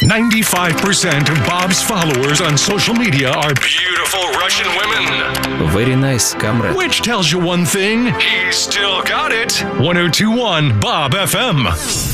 95% of Bob's followers on social media are beautiful Russian women. Very nice, comrade. Which tells you one thing, he's still got it. 1021 Bob FM.